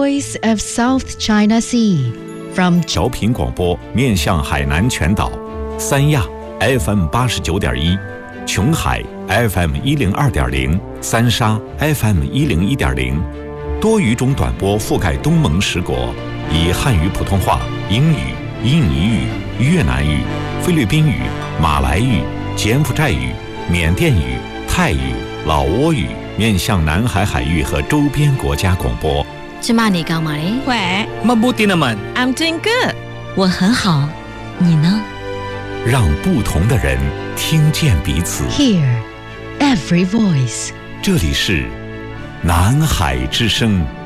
voice of South China Sea from 调频广播面向海南全岛，三亚 FM 89.1，琼海 FM 102.0，三沙 FM 101.0，多语种短波覆盖东盟10国，以汉语、普通话、英语、印尼语、越南语、菲律宾语、马来语、柬埔寨语、缅甸语、泰语、老挝语面向南海海域和周边国家广播。 芝麻你干嘛嘞？ 喂 Mabuti naman. I'm doing good. 我很好，你呢？ 让不同的人听见彼此。 Hear every voice. 这里是南海之声。